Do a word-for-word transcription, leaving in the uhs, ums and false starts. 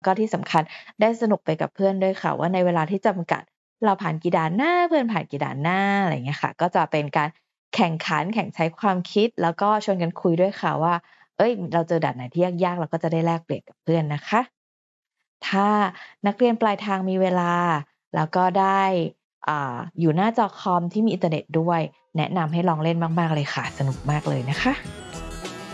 ก็ที่สำคัญได้สนุกไปกับเพื่อนด้วยค่ะว่าในเวลาที่จำกัดเราผ่านกี่ด่านนะเพื่อนผ่านกี่ด่านนะอะไรอย่างเงี้ยค่ะก็จะเป็นการแข่งขันแข่งใช้ความคิดแล้วก็ชวนกันคุยด้วยค่ะว่าเฮ้ยเราเจอด่านไหนที่ยากๆเราก็จะได้แลกเปลี่ยนกับเพื่อนนะคะถ้านักเรียนปลายทางมีเวลาแล้วก็ได้อ่าอยู่หน้าจอคอมที่มีอินเทอร์เน็ตด้วยแนะนำให้ลองเล่นมากๆเลยค่ะสนุกมากเลยนะคะ